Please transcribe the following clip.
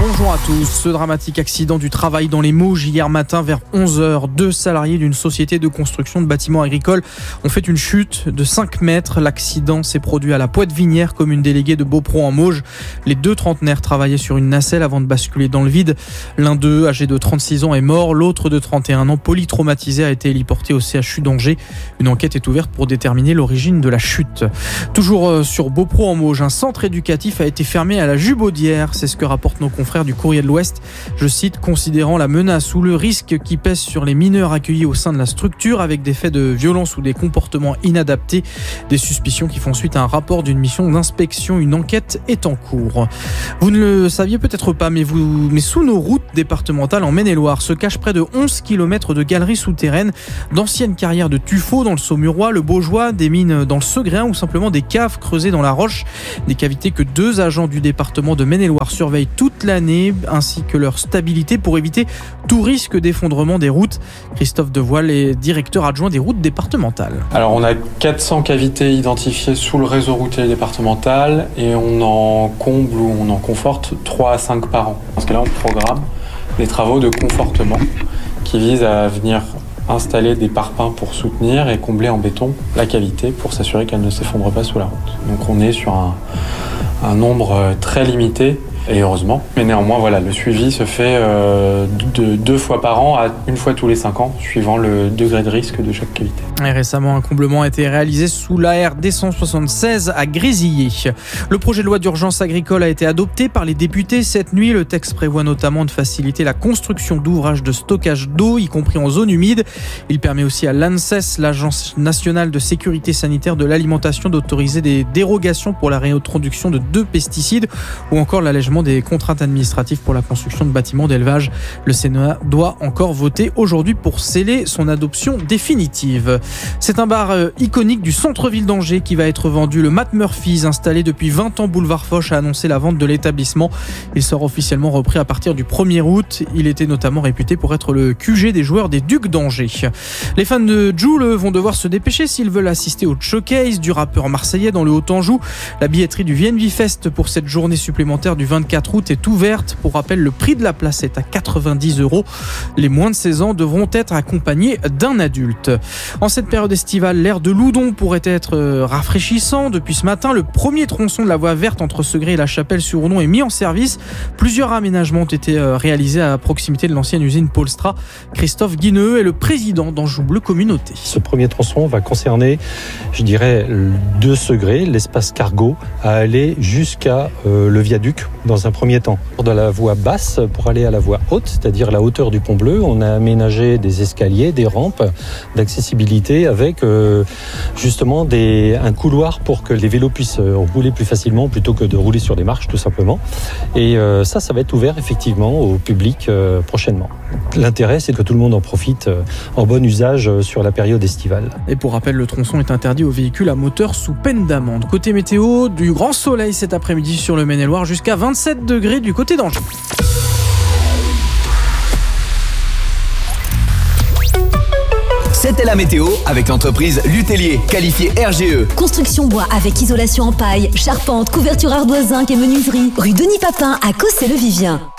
Bonjour à tous. Ce dramatique accident du travail dans les Mauges hier matin vers 11h. 2 salariés d'une société de construction de bâtiments agricoles ont fait une chute de 5 mètres. L'accident s'est produit à la Poitevinière, commune déléguée de Beaupron en Mauges. Les 2 trentenaires travaillaient sur une nacelle avant de basculer dans le vide. L'un d'eux, âgé de 36 ans, est mort. L'autre de 31 ans, polytraumatisé, a été héliporté au CHU d'Angers. Une enquête est ouverte pour déterminer l'origine de la chute. Toujours sur Beaupron en Mauges, un centre éducatif a été fermé à la Jubaudière. C'est ce que rapportent nos confrères du Courrier de l'Ouest. Je cite, considérant la menace ou le risque qui pèse sur les mineurs accueillis au sein de la structure avec des faits de violence ou des comportements inadaptés. Des suspicions qui font suite à un rapport d'une mission d'inspection. Une enquête est en cours. Vous ne le saviez peut-être pas, mais sous nos routes départementales en Maine-et-Loire se cachent près de 11 km de galeries souterraines, d'anciennes carrières de tuffeau dans le Saumurois, le Baugeois, des mines dans le Segréen ou simplement des caves creusées dans la roche. Des cavités que 2 agents du département de Maine-et-Loire surveillent toute l'année, ainsi que leur stabilité pour éviter tout risque d'effondrement des routes. Christophe Devoile est directeur adjoint des routes départementales. Alors on a 400 cavités identifiées sous le réseau routier départemental et on en comble ou on en conforte 3 à 5 par an. Parce que là on programme des travaux de confortement qui visent à venir installer des parpaings pour soutenir et combler en béton la cavité pour s'assurer qu'elle ne s'effondre pas sous la route. Donc on est sur un nombre très limité. Et heureusement. Mais néanmoins, voilà, le suivi se fait de 2 fois par an à 1 fois tous les 5 ans, suivant le degré de risque de chaque cavité. Et récemment, un comblement a été réalisé sous la RD 176 à Grésillé. Le projet de loi d'urgence agricole a été adopté par les députés cette nuit. Le texte prévoit notamment de faciliter la construction d'ouvrages de stockage d'eau, y compris en zone humide. Il permet aussi à l'ANSES, l'Agence nationale de sécurité sanitaire de l'alimentation, d'autoriser des dérogations pour la réintroduction de 2 pesticides ou encore l'allègement des contraintes administratives pour la construction de bâtiments d'élevage. Le Sénat doit encore voter aujourd'hui pour sceller son adoption définitive. C'est un bar iconique du centre-ville d'Angers qui va être vendu. Le Matt Murphy's, installé depuis 20 ans boulevard Foch, a annoncé la vente de l'établissement. Il sera officiellement repris à partir du 1er août. Il était notamment réputé pour être le QG des joueurs des Ducs d'Angers. Les fans de Jul vont devoir se dépêcher s'ils veulent assister au showcase du rappeur marseillais dans le Haut-Anjou. La billetterie du VNV Fest pour cette journée supplémentaire du 24 août est ouverte. Pour rappel, le prix de la place est à 90 €. Les moins de 16 ans devront être accompagnés d'un adulte. En cette période estivale, l'air de Loudon pourrait être rafraîchissant. Depuis ce matin, le premier tronçon de la voie verte entre Segré et la Chapelle-sur-Ournon est mis en service. Plusieurs aménagements ont été réalisés à proximité de l'ancienne usine Polstra. Christophe Guineux est le président d'Anjou Bleu Communauté. Ce premier tronçon va concerner, je dirais, 2 Segré, l'espace cargo, à aller jusqu'à le viaduc dans un premier temps. De la voie basse pour aller à la voie haute, c'est-à-dire la hauteur du Pont Bleu, on a aménagé des escaliers, des rampes d'accessibilité avec justement un couloir pour que les vélos puissent rouler plus facilement plutôt que de rouler sur des marches tout simplement. Et ça va être ouvert effectivement au public prochainement. L'intérêt, c'est que tout le monde en profite en bon usage sur la période estivale. Et pour rappel, le tronçon est interdit aux véhicules à moteur sous peine d'amende. Côté météo, du grand soleil cet après-midi sur le Maine-et-Loire jusqu'à 27 degrés du côté d'Angers. C'était la météo avec l'entreprise Lutellier, qualifiée RGE. Construction bois avec isolation en paille, charpente, couverture ardoise, zinc et menuiserie. Rue Denis Papin à Cossé-le-Vivien.